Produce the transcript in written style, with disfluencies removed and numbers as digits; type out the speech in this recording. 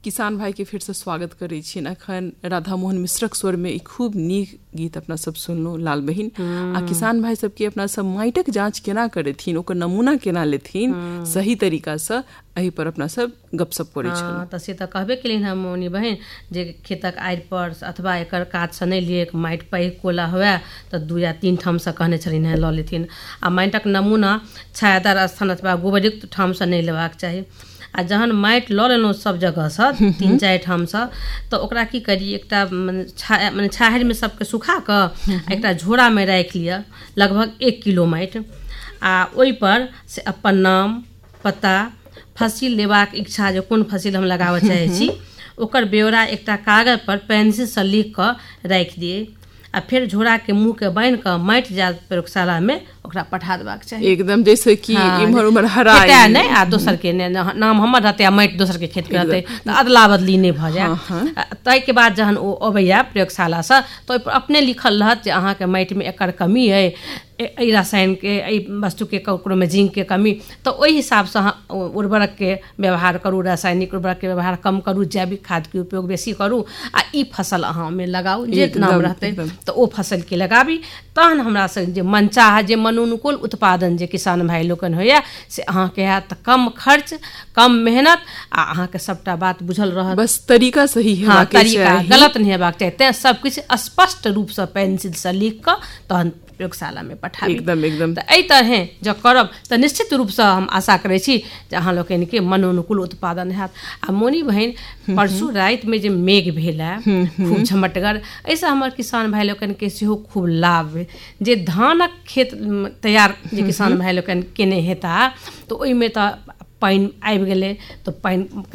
किसान भाई के फिर से स्वागत करै छी। अखन राधा मोहन मिश्रक स्वर में खूब नीक गीत अपना सब सुनलहुँ लाल बहिन। आ किसान भाई सबके अपना सब माटिक जांच केना करथिन, ओकर नमूना केना लेथिन सही तरीका से, एहि पर अपना सब गपशप करै छलहुँ। तऽ से तऽ कहबे केलिन हम मोनी बहिन जे खेतक आड़ि पर अथवा एकर कात से नहि लिए, माटि पैघ कोला हुए तऽ 2 या 3 ठाम से कहने छलिन हैं लऽ लेथिन। आ माटिक नमूना छायादार स्थान अथवा गोबरयुक्त ठाम से नहि लेबाक चाही। आ जहन माटि लऽ लेलहुँ सब जगहसँ 3-4 ठामसँ, तऽ ओकरा की करी, एकटा मने छाहरिमे सबके सुखा कऽ एकटा झोरामे राखि लिअ, लगभग 1 किलो माटि। आ ओहिपर से अपन नाम, पता, फसिल लेबाक इच्छा जे कोन फसिल हम लगाबऽ चाहै छी ओकर ब्यौरा एकटा कागज पर पेंसिलसँ लिख कऽ राखि दिए। आ फिर झोरा के मुँह के बांधि कऽ माटि जात प्रयोगशाला में ओकरा पठा देबाक चाही, एकदम जैसे कि इम्हर उम्हर हराए नहीं। आ दोसर के नाम हमर रहतै आ माटि दोसर के खेत के रहतै तऽ अदला बदली नहि भऽ जाय। ताहिके बाद जहन ओ अबैया प्रयोगशालासँ तऽ ओहिपर अपने लिखल रहत जे अहाँके माटिमे एकर कमी अइ, एहि रसायनके, एहि वस्तुके ककरोमे जिंकके कमी, तऽ ओहि हिसाबसँ अहाँ उर्वरकके व्यवहार करू, रासायनिक उर्वरकके व्यवहार कम करू, जैविक खादके उपयोग बेसी करू, आ ई फसल अहाँमे लगाउ जे नाम रहतै तऽ ओ फसलके लगाबी। तहन हमरा से जे मनचाह, जे मनोनुकूल उत्पादन जे किसान भाई लोकनि होइए से अहाँके हैत कम खर्च, कम मेहनत, आ अहाँके सबटा बात बुझल रहत। बस तरीका सही हेबाक चाही, तरीका गलत नहीं हेबाक चाही। तेँ सबकिछु स्पष्ट रूपसँ पेंसिलसँ लिख कऽ तहन प्रयोगशाला में पठाबी। एकदम तऽ एहि तरहे जँ करब तऽ निश्चित रूपसँ हम आशा करै छी जे अहाँ लोकनिके मनोनुकूल उत्पादन हैत। आ मोनी बहिन, परसू रातिमे जे मेघ भेल खूब झमटगर, एहिसँ हमर किसान भाई लोकनिके सेहो खूब लाभ भेल। जे धानक खेत तैयार जे किसान भाई लोकनि केने हेता तऽ ओहिमे तऽ पानि आबि गेलै, तऽ पानि